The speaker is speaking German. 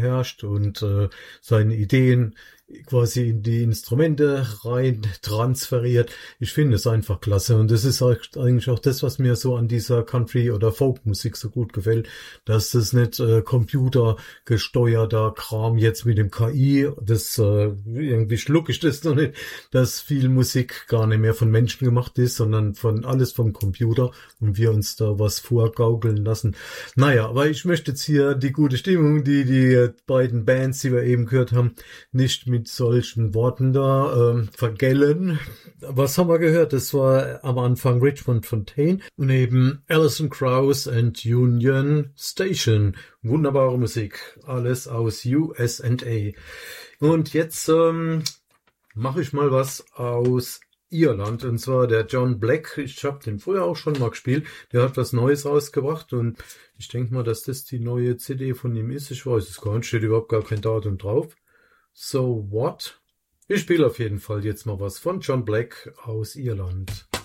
beherrscht und seine Ideen quasi in die Instrumente rein transferiert. Ich finde es einfach klasse und das ist eigentlich auch das, was mir so an dieser Country- oder Folkmusik so gut gefällt, dass das nicht computergesteuerter Kram jetzt mit dem KI, das irgendwie schluck ich das noch nicht, dass viel Musik gar nicht mehr von Menschen gemacht ist, sondern von alles vom Computer und wir uns da was vorgaukeln lassen. Naja, aber ich möchte jetzt hier die gute Stimmung, die beiden Bands, die wir eben gehört haben, nicht mit solchen Worten da vergällen. Was haben wir gehört? Das war am Anfang Richmond Fontaine und eben Alison Krauss and Union Station. Wunderbare Musik. Alles aus USA. Und jetzt mache ich mal was aus Irland, und zwar der John Black. Ich habe den früher auch schon mal gespielt. Der hat was Neues rausgebracht und ich denke mal, dass das die neue CD von ihm ist. Ich weiß es gar nicht, steht überhaupt gar kein Datum drauf. So what? Ich spiele auf jeden Fall jetzt mal was von John Black aus Irland.